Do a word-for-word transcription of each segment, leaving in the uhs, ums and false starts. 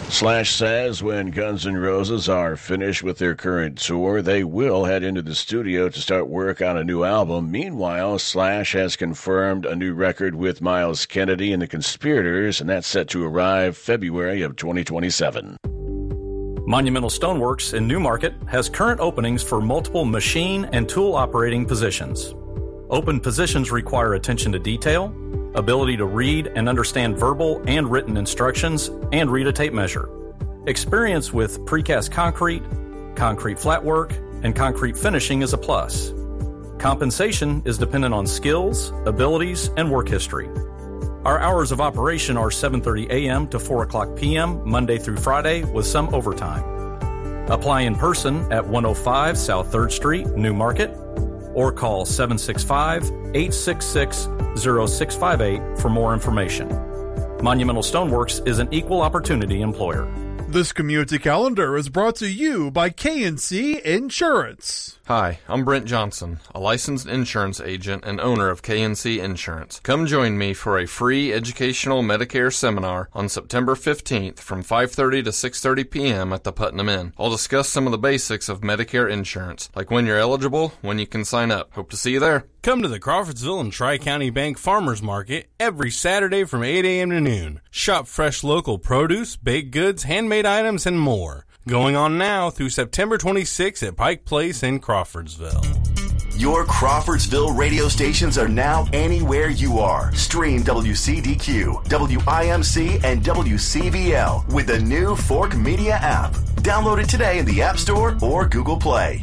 Slash says when Guns N' Roses are finished with their current tour, they will head into the studio to start work on a new album. Meanwhile, Slash has confirmed a new record with Myles Kennedy and the Conspirators, and that's set to arrive February of twenty twenty-seven. Monumental Stoneworks in Newmarket has current openings for multiple machine and tool operating positions. Open positions require attention to detail, ability to read and understand verbal and written instructions, and read a tape measure. Experience with precast concrete, concrete flat work, and concrete finishing is a plus. Compensation is dependent on skills, abilities, and work history. Our hours of operation are seven thirty a.m. to four o'clock p.m. Monday through Friday with some overtime. Apply in person at one oh five South third Street, Newmarket, or call seven six five, eight six six, zero six five eight for more information. Monumental Stoneworks is an equal opportunity employer. This community calendar is brought to you by K and C Insurance. Hi, I'm Brent Johnson, a licensed insurance agent and owner of K and C Insurance. Come join me for a free educational Medicare seminar on September fifteenth from five thirty to six thirty p.m. at the Putnam Inn. I'll discuss some of the basics of Medicare insurance, like when you're eligible, when you can sign up. Hope to see you there. Come to the Crawfordsville and Tri-County Bank Farmers Market every Saturday from eight a.m. to noon. Shop fresh local produce, baked goods, handmade items, and more. Going on now through September twenty-sixth at Pike Place in Crawfordsville. Your Crawfordsville radio stations are now anywhere you are. Stream W C D Q, W I M C, and W C V L with the new Fork Media app. Download it today in the App Store or Google Play.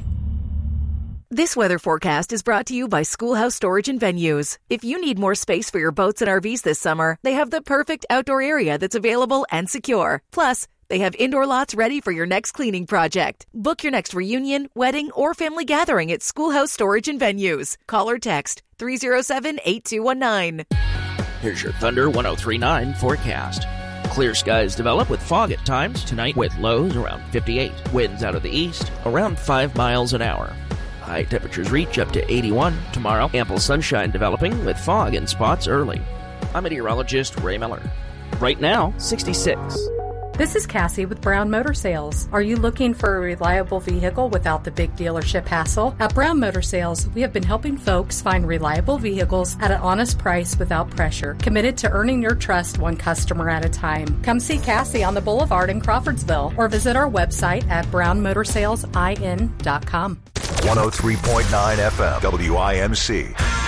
This weather forecast is brought to you by Schoolhouse Storage and Venues. If you need more space for your boats and R Vs this summer, they have the perfect outdoor area that's available and secure. Plus, they have indoor lots ready for your next cleaning project. Book your next reunion, wedding, or family gathering at Schoolhouse Storage and Venues. Call or text three oh seven, eight two one nine. Here's your Thunder one oh three point nine forecast. Clear skies develop with fog at times tonight with lows around fifty-eight. Winds out of the east around five miles an hour. High temperatures reach up to eighty-one. Tomorrow, ample sunshine developing with fog in spots early. I'm meteorologist Ray Miller. Right now, sixty-six. This is Cassie with Brown Motor Sales. Are you looking for a reliable vehicle without the big dealership hassle? At Brown Motor Sales, we have been helping folks find reliable vehicles at an honest price without pressure, committed to earning your trust one customer at a time. Come see Cassie on the Boulevard in Crawfordsville or visit our website at brown motor sales in dot com. one oh three point nine F M, W I M C.